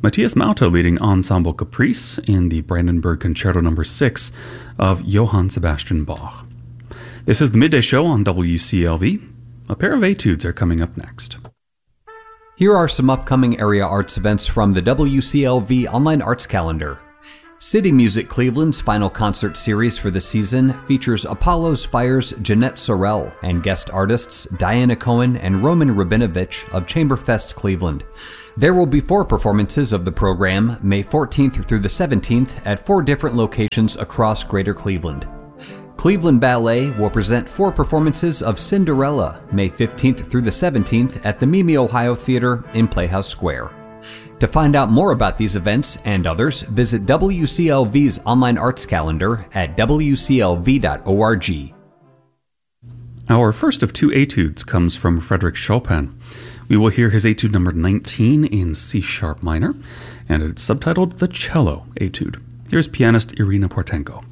Matthias Mauta leading Ensemble Caprice in the Brandenburg Concerto No. 6 of Johann Sebastian Bach. This is the Midday Show on WCLV. A pair of etudes are coming up next. Here are some upcoming area arts events from the WCLV Online Arts Calendar. City Music Cleveland's final concert series for the season features Apollo's Fire's Jeanette Sorrell and guest artists Diana Cohen and Roman Rabinovich of Chamberfest Cleveland. There will be 4 performances of the program, May 14th through the 17th, at 4 different locations across Greater Cleveland. Cleveland Ballet will present 4 performances of Cinderella, May 15th through the 17th at the Mimi Ohio Theater in Playhouse Square. To find out more about these events and others, visit WCLV's online arts calendar at wclv.org. Our first of 2 etudes comes from Frédéric Chopin. We will hear his etude number 19 in C-sharp minor, and it's subtitled The Cello Etude. Here's pianist Irina Portenko.